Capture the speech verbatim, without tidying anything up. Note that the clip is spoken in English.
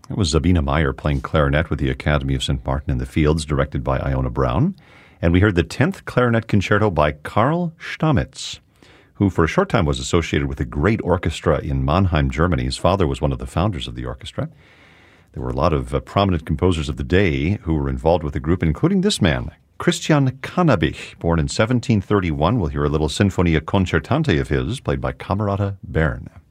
It was Zabina Meyer playing clarinet with the Academy of Saint Martin in the Fields, directed by Iona Brown. And we heard the tenth Clarinet Concerto by Karl Stamitz, who for a short time was associated with a great orchestra in Mannheim, Germany. His father was one of the founders of the orchestra. There were a lot of uh, prominent composers of the day who were involved with the group, including this man, Christian Cannabich, born in seventeen thirty-one. We'll hear a little Sinfonia Concertante of his, played by Camerata Bern.